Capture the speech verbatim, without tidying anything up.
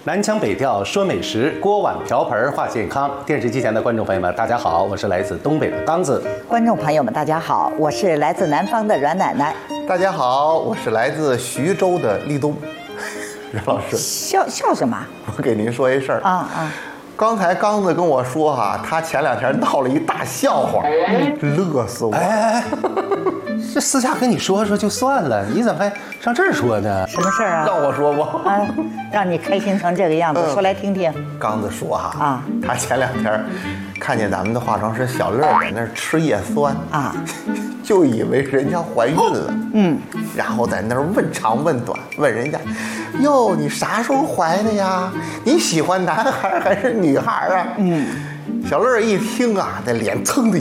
南腔北调说美食，锅碗瓢盆话健康。电视机前的观众朋友们，大家好，我是来自东北的刚子。 观众朋友们，大家好，我是来自南方的阮奶奶。 大家好，我是来自徐州的立冬。阮老师， 笑笑什么？ 我给您说一事儿啊啊！ 刚才刚子跟我说哈、啊，他前两天闹了一大笑话，嗯、乐死我！ 哎哎哎，这私下跟你说说就算了，你怎么还上这儿说呢？ 什么事儿啊？ 让我说不？ 啊，让你开心成这个样子，嗯、说来听听。 刚子说哈啊， 他前两天看见咱们的化妆师小乐在那儿吃叶酸啊， 就以为人家怀孕了， 嗯， 然后在那儿问长问短，问人家，哟，你啥时候怀的呀？你喜欢男孩还是女孩啊？ 嗯， 小乐一听啊，那脸腾的